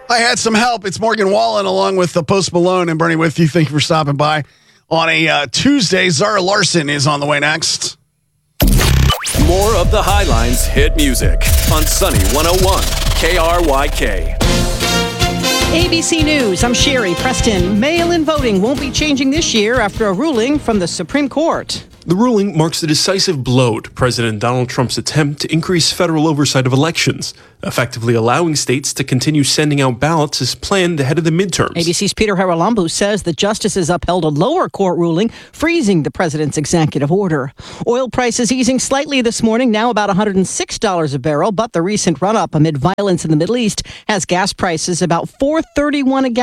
I had some help. It's Morgan Wallen along with Post Malone and Bernie with you. Thank you for stopping by on a Tuesday. Zara Larson is on the way next. More of the Highlines hit music on Sunny 101 KRYK. ABC News, I'm Sherry Preston. Mail-in voting won't be changing this year after a ruling from the Supreme Court. The ruling marks a decisive blow to President Donald Trump's attempt to increase federal oversight of elections, effectively allowing states to continue sending out ballots as planned ahead of the midterms. ABC's Peter Haralambou says the justices upheld a lower court ruling freezing the president's executive order. Oil prices easing slightly this morning, now about $106 a barrel, but the recent run-up amid violence in the Middle East has gas prices about $4.31 a gallon.